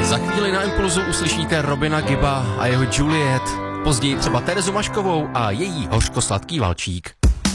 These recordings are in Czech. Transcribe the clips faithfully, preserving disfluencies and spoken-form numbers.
Za chvíli na Impulzu uslyšíte Robina Gibba a jeho Juliet, později třeba Terezu Maškovou a její hořkosladký valčík.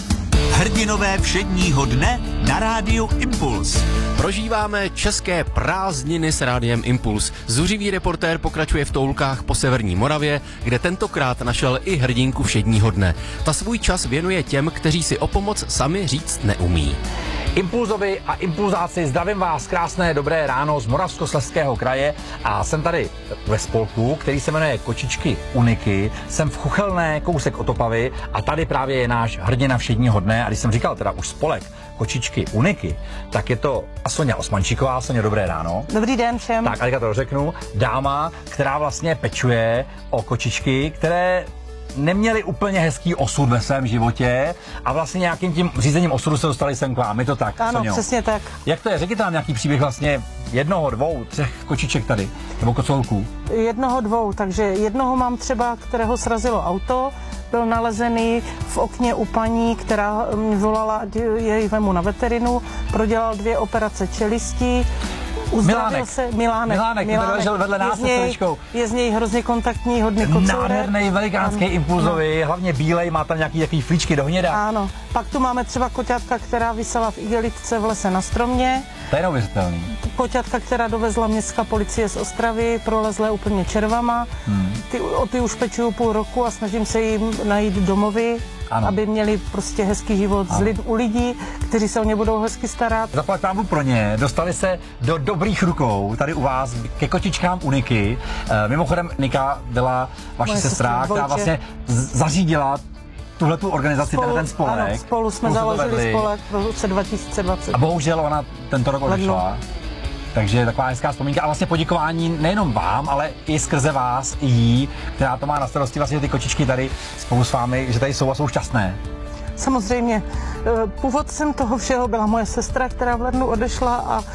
Hrdinové všedního dne na rádiu Impuls. Prožíváme české prázdniny s rádiem Impuls. Zuřivý reportér pokračuje v toulkách po severní Moravě, kde tentokrát našel i hrdinku všedního dne. Ta svůj čas věnuje těm, kteří si o pomoc sami říct neumí. Impulzovi a impulzáci, zdravím vás, krásné dobré ráno z Moravskoslezského kraje a jsem tady ve spolku, který se jmenuje Kočičky Uniky. Jsem v Chuchelné, kousek od Opavy a tady právě je náš hrdina všedního dne. A když jsem říkal teda už spolek Kočičky Uniky, tak je to Soňa Osmančíková. Soňa, dobré ráno. Dobrý den všem. Tak, a to řeknu, dáma, která vlastně pečuje o kočičky, které neměli úplně hezký osud ve svém životě a vlastně nějakým tím řízením osudu se dostali sem k vám. Je to tak, Ano, Soňo? Přesně tak. Jak to je? Řekněte nám nějaký příběh vlastně jednoho, dvou, třech kočiček tady, nebo kocourků. Jednoho, dvou, takže jednoho mám třeba, kterého srazilo auto, byl nalezený v okně u paní, která mi volala, jej vemu na veterinu, prodělal dvě operace čelistí. Milánek. Se, Milánek. Milánek, který ležel vedle nás se srdečkou. Je z něj hrozně kontaktní, hodně kocourek. Nádherný, velikánský, impulzový, no. Hlavně bílej, má tam nějaký takový flíčky do hněda. Ano, pak tu máme třeba koťátka, která visela v igelitce v lese na stromě. To je neuvěřitelný. Koťátka, která dovezla městská policie z Ostravy, prolezlé úplně červama. Hmm. Ty, o ty už pečuju půl roku a snažím se jim najít domovy, ano. Aby měli prostě hezký život z lid, u lidí, kteří se o ně budou hezky starat. Zaplať pámu pro ně, dostali se do dobrých rukou tady u vás ke kočičkám Uniky. E, mimochodem Nika byla vaše Moje sestra, která vlastně zařídila tuhletu organizaci, spolu, ten spolek. Ano, spolu jsme spolu založili spolek v roce dva tisíce dvacet. A bohužel ona tento rok odešla. Takže taková hezká vzpomínka a vlastně poděkování nejenom vám, ale i skrze vás, i jí, která to má na starosti, vlastně ty kočičky tady spolu s vámi, že tady jsou a jsou šťastné. Samozřejmě. Původcem toho všeho byla moje sestra, která v lednu odešla a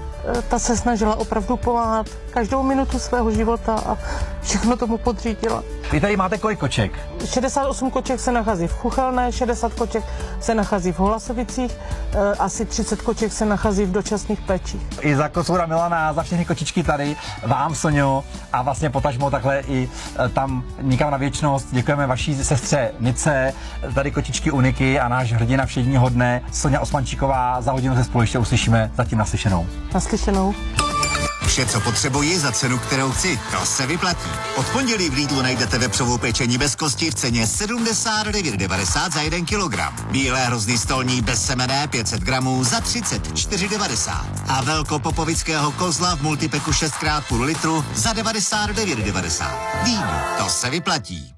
ta se snažila opravdu pomáhat každou minutu svého života a všechno tomu podřídila. Vy tady máte kolik koček? šedesát osm koček se nachází v Chuchelné, šedesát koček se nachází v Holasovicích, asi třicet koček se nachází v dočasných péčích. I za kocoura Milana, za všechny kočičky tady, vám, Soňo, a vlastně potažmo takhle i tam nikam na věčnost. Děkujeme vaší sestře Nice, tady kočičky Uniky a náš hrdina všedního dne, Soňa Osmančíková. Za hodinu se spolu ještě uslyšíme, zatím naslyšenou. Naslyšenou. Vše, co potřebuji za cenu, kterou chci, to se vyplatí. Od pondělí v Lidlu najdete vepřovou pečení bez kosti v ceně sedmdesát devět devadesát za jeden kilogram. Bílé hrozný stolní bez semene pět set gramů za třicet čtyři devadesát. A velkopopovického kozla v multipeku šest krát půl litru za devadesát devět devadesát. Lidl, to se vyplatí.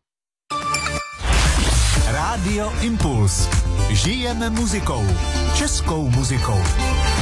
Rádio Impuls. Žijeme muzikou. Českou muzikou.